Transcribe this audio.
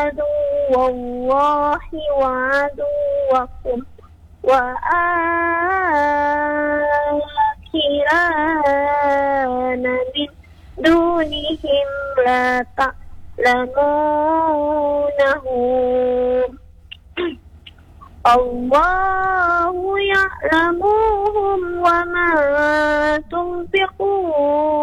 عدو الله وعدوكم وآخران من دونهم لا تعلمونهم الله يعلمهم وما تنفقون